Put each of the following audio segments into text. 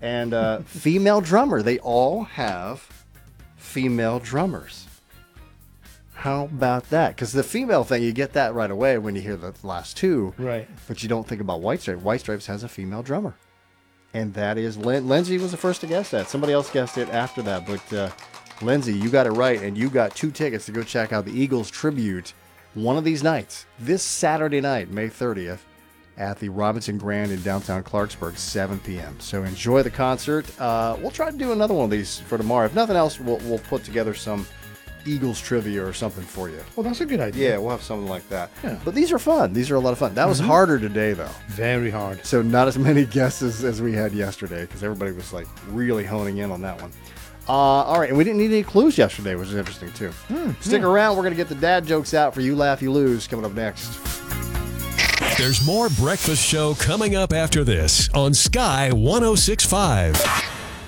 And female drummer. They all have female drummers. How about that? Because the female thing, you get that right away when you hear the last two. Right. But you don't think about White Stripes. White Stripes has a female drummer. And that is Lindsay was the first to guess that. Somebody else guessed it after that. But Lindsay, you got it right. And you got 2 tickets to go check out the Eagles tribute one of these nights. This Saturday night, May 30th, at the Robinson Grand in downtown Clarksburg, 7 p.m. So enjoy the concert. We'll try to do another one of these for tomorrow. If nothing else, we'll put together some Eagles trivia or something for you. Well, that's a good idea. Yeah, we'll have something like that. Yeah. But these are fun. These are a lot of fun. That was harder today, though. Very hard. So not as many guesses as we had yesterday because everybody was like really honing in on that one. All right, and we didn't need any clues yesterday, which is interesting, too. Stick around. We're going to get the dad jokes out for You Laugh, You Lose coming up next. There's more Breakfast Show coming up after this on Sky 106.5.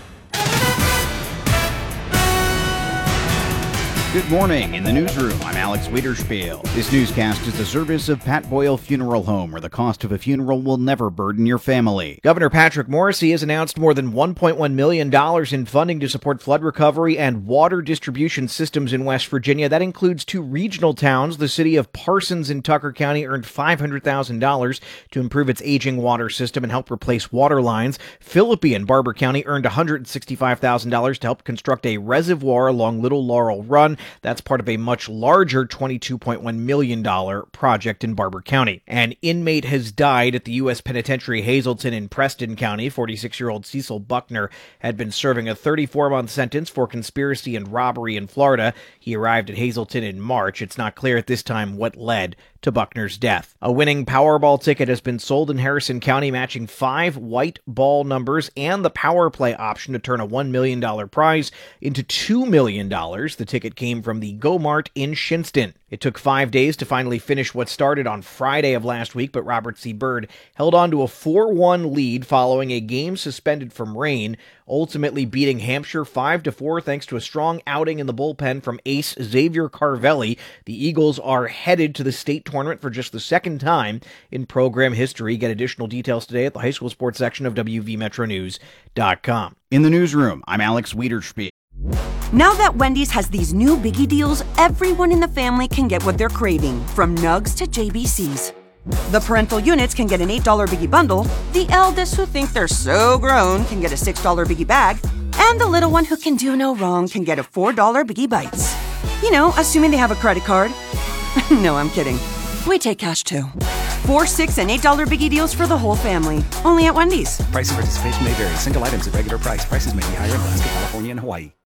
Good morning. In the newsroom, I'm Alex Wiederspiel. This newscast is the service of Pat Boyle Funeral Home, where the cost of a funeral will never burden your family. Governor Patrick Morrisey has announced more than $1.1 million in funding to support flood recovery and water distribution systems in West Virginia. That includes 2 regional towns. The city of Parsons in Tucker County earned $500,000 to improve its aging water system and help replace water lines. Philippi in Barber County earned $165,000 to help construct a reservoir along Little Laurel Run. That's part of a much larger $22.1 million project in Barber County. An inmate has died at the U.S. Penitentiary Hazleton in Preston County. 46-year-old Cecil Buckner had been serving a 34-month sentence for conspiracy and robbery in Florida. He arrived at Hazleton in March. It's not clear at this time what led to Buckner's death. A winning Powerball ticket has been sold in Harrison County, matching 5 white ball numbers and the power play option to turn a $1 million prize into $2 million. The ticket came from the Go Mart in Shinston. It took 5 days to finally finish what started on Friday of last week, but Robert C. Byrd held on to a 4-1 lead following a game suspended from rain, ultimately beating Hampshire 5-4 thanks to a strong outing in the bullpen from ace Xavier Carvelli. The Eagles are headed to the state tournament for just the second time in program history. Get additional details today at the high school sports section of WVMetroNews.com. In the newsroom, I'm Alex Wiederspiel. Now that Wendy's has these new biggie deals, everyone in the family can get what they're craving, from Nugs to JBCs. The parental units can get an $8 biggie bundle, the eldest who think they're so grown can get a $6 biggie bag, and the little one who can do no wrong can get a $4 biggie bites. You know, assuming they have a credit card. No, I'm kidding. We take cash too. 4, 6, and $8 biggie deals for the whole family. Only at Wendy's. Price and participation may vary. Single items at regular price. Prices may be higher in Alaska, California, and Hawaii.